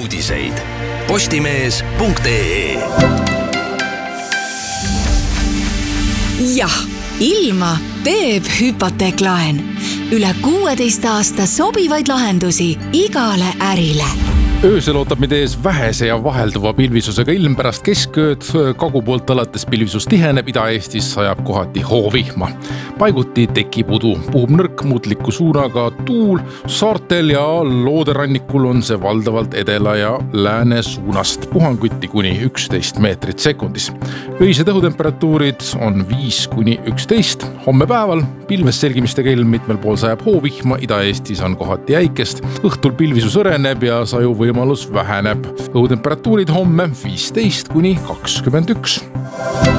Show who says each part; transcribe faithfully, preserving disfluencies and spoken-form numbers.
Speaker 1: uudiseid. Postimees punkt ee.
Speaker 2: Jah, ilma teeb hüpoteeklaen. Üle kuueteist aasta sobivaid lahendusi igale ärile.
Speaker 3: Öösel ootab meid ees vähese ja vahelduva pilvisusega ilm pärast keskööd. Kagu poolt alates pilvisus tiheneb, Ida-Eestis sajab kohati hoovihma. Paiguti tekib udu, puhub nõrk muutliku suunaga tuul. Saartel ja looderannikul on see valdavalt edela ja lääne suunast. Puhanguti kuni üksteist meetrit sekundis. Öised õhutemperatuurid on viis kuni üksteist. Homme päeval pilves selgimistega ilm, mitmel pool sajab hoovihma, Ida-Eestis on kohati jäikest. Õhtul pilvisus õreneb ja saju või võimalus väheneb. Õhutemperatuurid homme viisteist kuni kakskümmend üks.